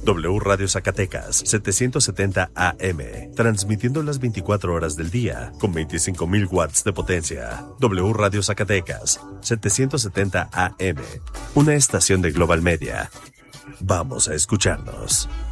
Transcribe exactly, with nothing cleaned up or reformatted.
W Radio Zacatecas, setecientos setenta A M, transmitiendo las veinticuatro horas del día con veinticinco mil watts de potencia. W Radio Zacatecas, setecientos setenta A M, una estación de Global Media. Vamos a escucharnos.